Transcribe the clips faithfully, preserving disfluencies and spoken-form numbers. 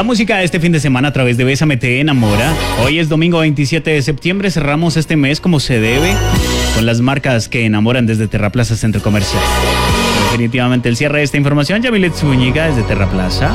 música de este fin de semana a través de Bésame Te Enamora. Hoy es domingo veintisiete de septiembre, cerramos este mes como se debe con las marcas que enamoran desde Terraplaza Centro Comercial. Definitivamente el cierre de esta información, Yamilet Zúñiga desde Terraplaza.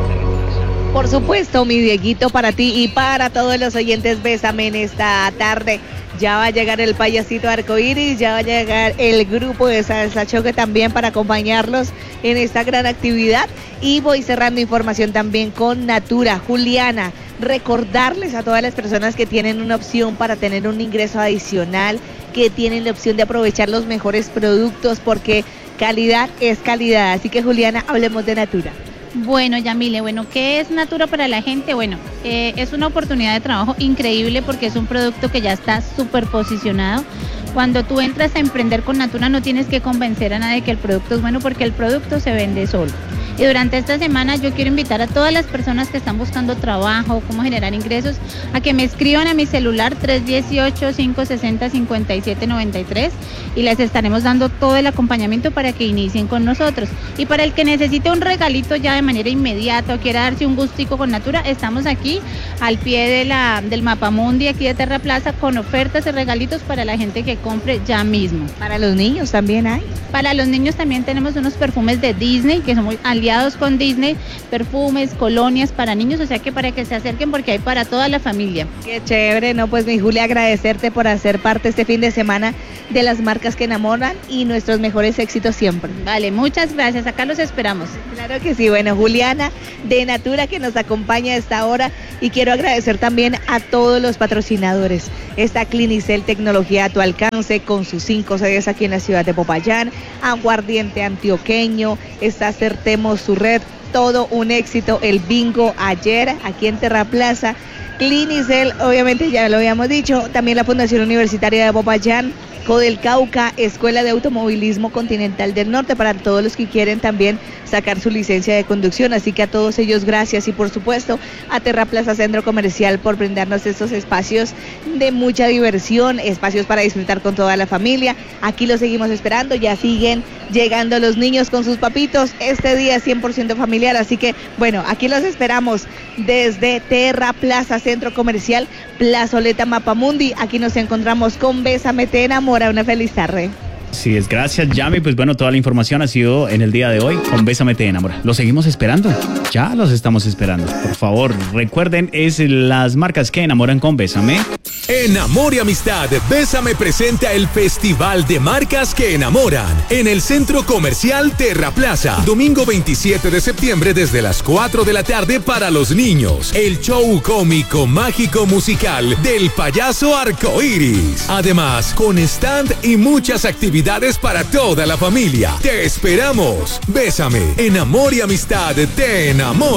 Por supuesto, mi Dieguito, para ti y para todos los oyentes, Bésame en esta tarde. Ya va a llegar el payasito arcoíris, ya va a llegar el grupo de Salsa Choque también para acompañarlos en esta gran actividad. Y voy cerrando información también con Natura. Juliana, recordarles a todas las personas que tienen una opción para tener un ingreso adicional, que tienen la opción de aprovechar los mejores productos, porque calidad es calidad. Así que, Juliana, hablemos de Natura. Bueno, Yamile, bueno, ¿qué es Natura para la gente? Bueno, eh, es una oportunidad de trabajo increíble porque es un producto que ya está súper posicionado. Cuando tú entras a emprender con Natura no tienes que convencer a nadie que el producto es bueno porque el producto se vende solo. Y durante esta semana yo quiero invitar a todas las personas que están buscando trabajo, cómo generar ingresos, a que me escriban a mi celular tres uno ocho, cinco seis cero, cinco siete nueve tres y les estaremos dando todo el acompañamiento para que inicien con nosotros. Y para el que necesite un regalito ya de manera inmediata o quiera darse un gustico con Natura, estamos aquí al pie de la, del Mapamundi, aquí de Terraplaza, con ofertas y regalitos para la gente que compre ya mismo. Para los niños también hay. Para los niños también tenemos unos perfumes de Disney que son muy aliados con Disney, perfumes, colonias para niños, o sea que para que se acerquen porque hay para toda la familia. Qué chévere, ¿no? Pues mi Julia, agradecerte por hacer parte este fin de semana de las marcas que enamoran y nuestros mejores éxitos siempre. Vale, muchas gracias, acá los esperamos. Claro que sí, bueno, Juliana de Natura que nos acompaña a esta hora y quiero agradecer también a todos los patrocinadores. Está Clinicel, tecnología a tu alcance con sus cinco sedes aquí en la ciudad de Popayán, Aguardiente Antioqueño, está Certemos su red, todo un éxito, el bingo ayer aquí en Terraplaza. Clinicel, obviamente ya lo habíamos dicho, también la Fundación Universitaria de Popayán, Codel Cauca, Escuela de Automovilismo Continental del Norte, para todos los que quieren también sacar su licencia de conducción, así que a todos ellos gracias y por supuesto a Terraplaza Centro Comercial por brindarnos estos espacios de mucha diversión, espacios para disfrutar con toda la familia. Aquí los seguimos esperando, ya siguen llegando los niños con sus papitos, este día es cien por ciento familiar, así que bueno, aquí los esperamos desde Terraplaza Centro Comercial, Plazoleta Mapamundi, aquí nos encontramos con Bésame Te Enamora. Una feliz tarde. Sí, es gracias, Yami. Pues bueno, toda la información ha sido en el día de hoy con Bésame Te Enamora. Los seguimos esperando. Ya los estamos esperando. Por favor, recuerden, es las marcas que enamoran con Bésame. En Amor y Amistad, Bésame presenta el Festival de Marcas que Enamoran en el Centro Comercial Terraplaza. Domingo veintisiete de septiembre desde las cuatro de la tarde para los niños. El show cómico, mágico, musical del payaso arcoíris. Además, con stand y muchas actividades para toda la familia. Te esperamos. Bésame. En Amor y Amistad te enamora.